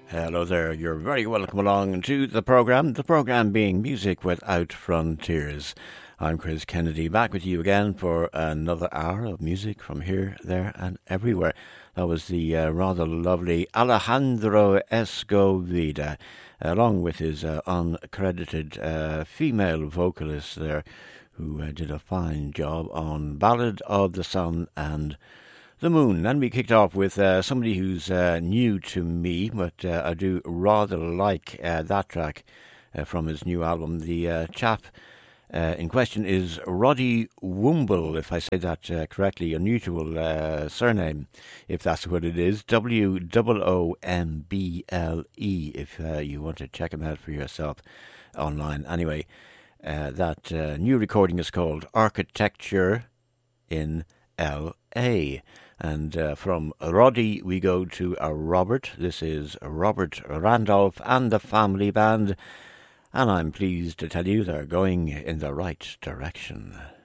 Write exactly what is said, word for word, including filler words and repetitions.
Hello there, you're very welcome along to the programme, the programme being Music Without Frontiers. I'm Chris Kennedy, back with you again for another hour of music from here, there and everywhere. That was the uh, rather lovely Alejandro Escovida, along with his uh, uncredited uh, female vocalist there, who uh, did a fine job on Ballad of the Sun and the Moon. Then we kicked off with uh, somebody who's uh, new to me, but uh, I do rather like uh, that track uh, from his new album. The uh, chap uh, in question is Roddy Woomble, if I say that uh, correctly, unusual uh, surname, if that's what it is, W O O M B L E, if uh, you want to check him out for yourself online. Anyway, uh, that uh, new recording is called Architecture in L A. And uh, from Roddy, we go to a Robert. This is Robert Randolph and the Family Band. And I'm pleased to tell you they're going in the right direction.